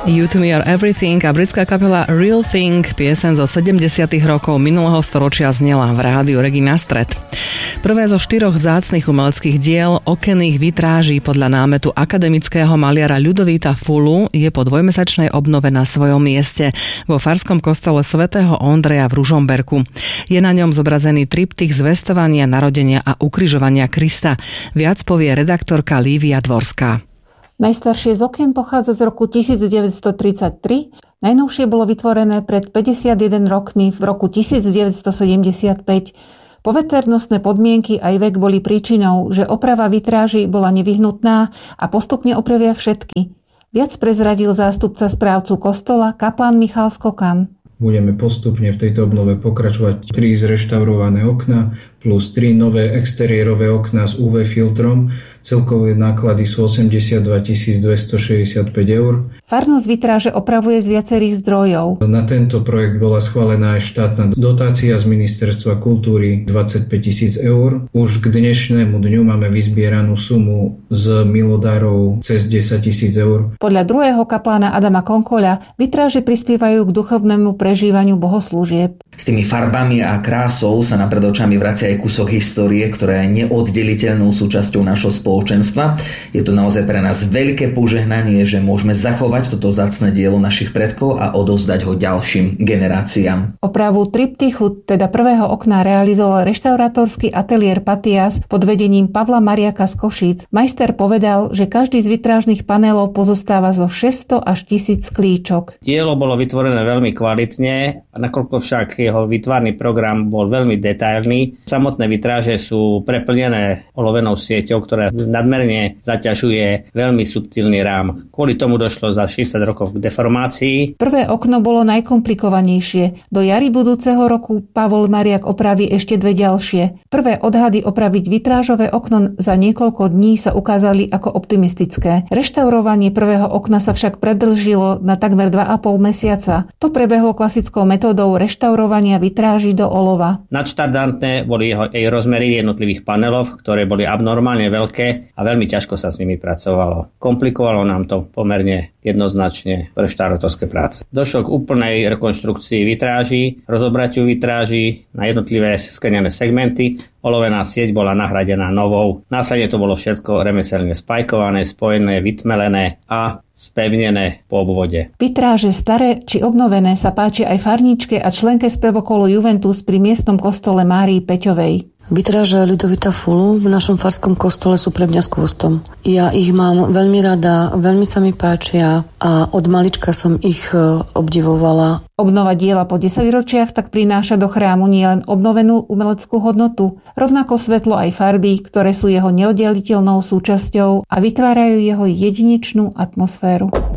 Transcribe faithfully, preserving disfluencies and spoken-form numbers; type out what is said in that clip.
You to me are everything a britská kapela Real Thing, pieseň zo sedemdesiatych rokov minulého storočia znela v rádiu Regina Stret. Prvé zo štyroch vzácnych umeleckých diel okenných vitráží podľa námetu akademického maliara Ľudovíta Fulu je po dvojmesačnej obnove na svojom mieste vo farskom kostole svätého Ondreja v Ružomberku. Je na ňom zobrazený triptych zvestovania, narodenia a ukrižovania Krista. Viac povie redaktorka Lívia Dvorská. Najstaršie z okien pochádza z roku tisícdeväťstotridsaťtri, najnovšie bolo vytvorené pred päťdesiatjeden rokmi v roku tisícdeväťstosedemdesiatpäť. Poveternostné podmienky aj vek boli príčinou, že oprava vitráží bola nevyhnutná a postupne opravia všetky. Viac prezradil zástupca správcu kostola kaplán Michal Skokan. Budeme postupne v tejto obnove pokračovať tri zreštaurované okná plus tri nové exteriérové okná s ú vé filtrom. Celkové náklady sú osemdesiatdva tisíc dvestošesťdesiatpäť eur. Farnosť vitráže opravuje z viacerých zdrojov. Na tento projekt bola schválená aj štátna dotácia z Ministerstva kultúry dvadsaťpäť tisíc eur. Už k dnešnému dňu máme vyzbieranú sumu z milodárov cez desať tisíc eur. Podľa druhého kaplána Adama Konkoľa vitráže prispievajú k duchovnému prežívaniu bohoslúžieb. S tými farbami a krásou sa nám pred očami vracia aj kúsok histórie, ktorá je neoddeliteľnou súčasťou našho spoločenstva. Je to naozaj pre nás veľké požehnanie, že môžeme zachovať toto vzácne dielo našich predkov a odovzdať ho ďalším generáciám. Opravu triptychu, teda prvého okna, realizoval reštaurátorský ateliér Patias pod vedením Pavla Mariaka z Košíc. Majster povedal, že každý z vitrážnych panelov pozostáva zo šesťsto až tisíc sklíčok. Dielo bolo vytvorené veľmi kvalitne, nakoľko však jeho výtvarný program bol veľmi detailný. Samotné vitráže sú preplnené olovenou sieťou, ktorá nadmerne zaťažuje veľmi subtilný rám. Kvôli tomu došlo za šesťdesiat rokov k deformácii. Prvé okno bolo najkomplikovanejšie. Do jary budúceho roku Pavol Mariak opraví ešte dve ďalšie. Prvé odhady opraviť vitrážové okno za niekoľko dní sa ukázali ako optimistické. Reštaurovanie prvého okna sa však predĺžilo na takmer dva a pol mesiaca. To prebehlo klasickou metódou reštaurovania vitráží do olova. Nadštandardné boli jeho jej rozmery jednotlivých panelov, ktoré boli abnormálne veľké a veľmi ťažko sa s nimi pracovalo. Komplikovalo nám to pomerne jednoznačne reštaurátorské práce. Došlo k úplnej rekonštrukcii vitráží, rozobratiu vitráží na jednotlivé sklenené segmenty. Olovená sieť bola nahradená novou. Následne to bolo všetko remeselne spajkované, spojené, vytmelené a spevnené po obvode. Vitráže staré či obnovené sa páči aj farníčke a členke spevokolu Juventus pri miestnom kostole Márii Peťovej. Vitráže Ľudovita Fulu v našom farskom kostole sú pre mňa skvostom. Ja ich mám veľmi rada, veľmi sa mi páčia a od malička som ich obdivovala. Obnova diela po desaťročiach tak prináša do chrámu nielen obnovenú umeleckú hodnotu, rovnako svetlo aj farby, ktoré sú jeho neoddeliteľnou súčasťou a vytvárajú jeho jedinečnú atmosféru.